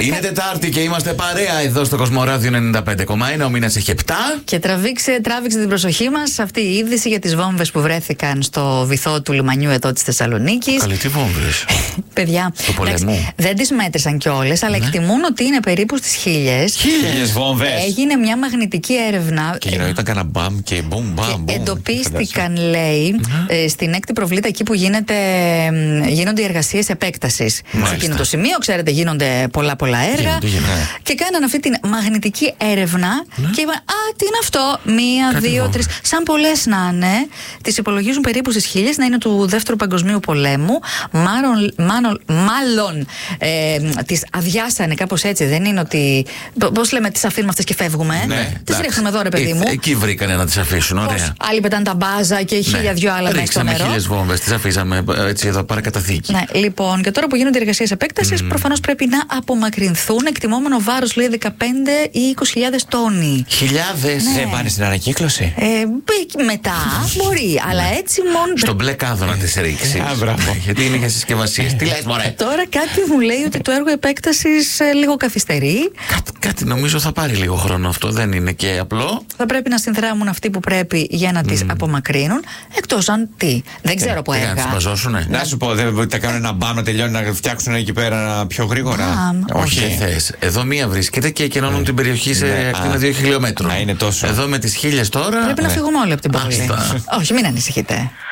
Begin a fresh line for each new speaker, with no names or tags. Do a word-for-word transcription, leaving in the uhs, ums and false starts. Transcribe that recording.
Είναι Τετάρτη και είμαστε παρέα εδώ στο Κοσμοράδιο ενενήντα πέντε κόμμα ένα. Ο μήνας έχει επτά.
Και τραβήξε, τράβηξε την προσοχή μας αυτή η είδηση για τις βόμβες που βρέθηκαν στο βυθό του λιμανιού εδώ της Θεσσαλονίκης.
Καλή, τι βόμβες.
Παιδιά,
του πολεμού.
Δεν τις μέτρησαν κιόλες, αλλά
ναι.
εκτιμούν ότι είναι περίπου στις χίλιες.
Χίλιες βόμβες.
Έγινε μια μαγνητική έρευνα.
Και γινόταν κανένα μπαμ και μπουμ, μπαμ.
Και εντοπίστηκαν, λέει, mm-hmm. στην έκτη προβλήτα, εκεί που γίνεται, γίνονται οι εργασίες επέκτασης. Σε εκείνο το σημείο, ξέρετε, γίνονται πολλά πολλά έργα.
Γίνονται, γίνονται.
Και κάναν αυτή την μαγνητική έρευνα mm-hmm. και είπαν, α, τι είναι αυτό, μία,
Κάτι
δύο, τρεις. Σαν πολλές να είναι, τις υπολογίζουν περίπου στις χίλιες, να είναι του Δεύτερου Παγκοσμίου Πολέμου. Μάλλον, μάλλον, μάλλον ε, τις αδειάσανε κάπως έτσι, δεν είναι ότι. Πώς λέμε, τις αφήνουμε αυτές και φεύγουμε.
Ναι,
τις ρίχνουμε εδώ, ρε παιδί μου.
Εκεί βρήκανε να τις αφήσουν, ωραία.
Πώς, άλλοι πετάνε τα μπάζα και χίλια ναι. δυο άλλα μέσα στο νερό.
Ρίξαμε χίλιες βόμβες, τις αφήσαμε έτσι εδώ παρακαταθήκη.
Ναι, λοιπόν, και τώρα που γίνονται εργασίες επέκτασης, mm. προφανώς πρέπει να απομακρυνθούν. Εκτιμόμενο βάρος, λέει, δεκαπέντε ή είκοσι χιλιάδες τόνοι.
Χιλιάδες!
Ναι.
Δεν πάνε στην ανακύκλωση.
Ε, μετά μπορεί, αλλά έτσι μόνο.
Στον μπλε κάδο να τις ρίξει.
Α, μπράβο.
Γιατί είναι για συσκευασίες. Τι λες, μωρέ.
Τώρα κάτι μου λέει ότι το έργο επέκτασης ε, λίγο καθυστερεί.
Κάτι, κάτι νομίζω θα πάρει λίγο χρόνο αυτό, δεν είναι και απλό.
Θα πρέπει να συνδράμουν αυτοί που πρέπει για να τις mm. απομακρύνουν. Εκτός αν τι. Δεν ξέρω ε, που έργα.
Να τις παζώσουνε.
Να σου πω, δεν θα κάνουν ένα μπαμ να τελειώνει να φτιάξουν εκεί πέρα πιο γρήγορα.
Μπαμ.
Όχι, δεν θες. Εδώ μία βρίσκεται και κενώνουν ναι. την περιοχή σε ναι. ακτίνα δύο χιλιόμετρων.
Να είναι τόσο.
Εδώ με τις χίλιες τώρα.
Πρέπει
ναι.
να φύγουμε όλοι από την πόλη.
Άστα.
Όχι, μην ανησυχείτε.